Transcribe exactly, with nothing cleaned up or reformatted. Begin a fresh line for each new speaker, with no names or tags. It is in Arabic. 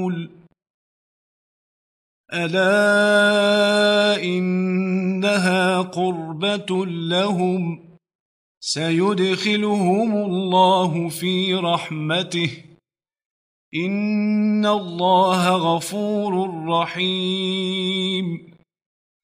ألا إنها قربة لهم سيدخلهم الله في رحمته إن الله غفور رحيم